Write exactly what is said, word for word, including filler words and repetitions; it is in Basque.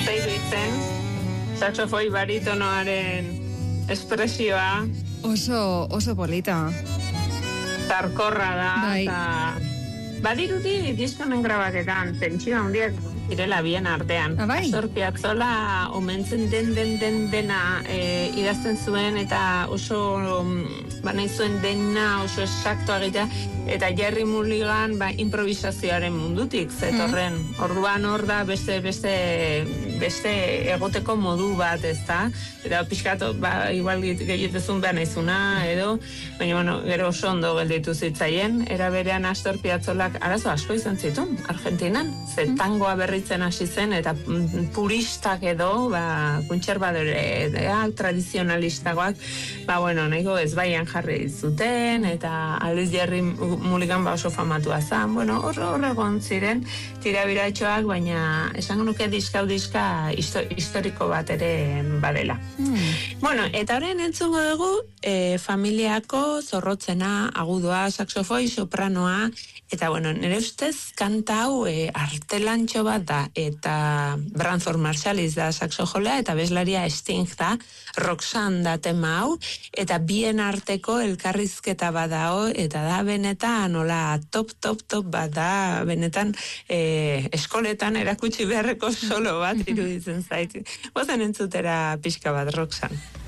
zeidu itzen, saxofoi baritonoaren espresioa. Oso, oso polita. Tarkorra da, bai. eta badirudi diskonen grabaketan, tentsio handiak direla bien artean. Ah, bai? Astor Piazzolla omentzen den den den dena e, idazten zuen, eta oso banai zuen dena oso esaktoa egitea, eta Jerry Mulligan ba, improvisazioaren mundutik zetorren. Mm. Orduan hor da beste, beste, beste egoteko modu bat, ezta? Eta pixkat, ba, igual gehietezun behar naizuna, edo, baina, bueno, gero oso ondo gelditu zitzaien, era berean Astor Piazzolak arazo asko izan zituen, Argentinan, ze tangoa berritzen hasi zen, eta puristak edo, ba, kontserbadore, tradizionalistagoak, ba, bueno, nahiko ez baian jarri zuten, eta aldiz Jerry Mulligan ba oso famatua zen, bueno, horre horre egon ziren, tirabiratxoak, baina esango nuke diska diska historiko bat ere badela. Mm. Bueno, eta horren entzungo dugu, e, familiako zorrotzena, agudoa, saxofoi, sopranoa, eta bueno, nire ustez kanta hau e, artelantxo bat da, eta Branford Marsalis da saxojolea, eta bezlaria Sting da, Roxanne da tema hau, eta bien arteko elkarrizketa badao, eta da benetan, nola top, top, top bat da, benetan e, eskoletan erakutsi beharreko solo bat iruditzen zait. Gozen entzutera pixka bat, Roxanne.